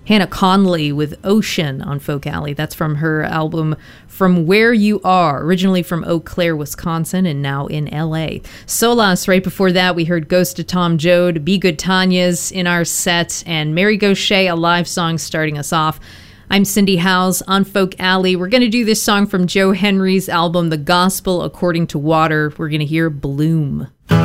Hannah Conley with Ocean on Folk Alley. That's from her album From Where You Are, originally from Eau Claire, Wisconsin, and now in L.A. Solas, right before that, we heard Ghost of Tom Joad, Be Good Tanya's in our set, and Mary Gaucher, a live song starting us off. I'm Cindy Howes on Folk Alley. We're going to do this song from Joe Henry's album, The Gospel According to Water. We're going to hear Bloom.